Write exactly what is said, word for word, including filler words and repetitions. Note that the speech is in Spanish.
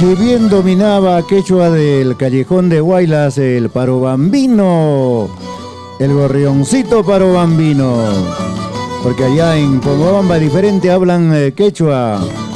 Si bien dominaba quechua del callejón de Huaylas, el parobambino, el gorrioncito parobambino, porque allá en Pomabamba diferente hablan eh, quechua.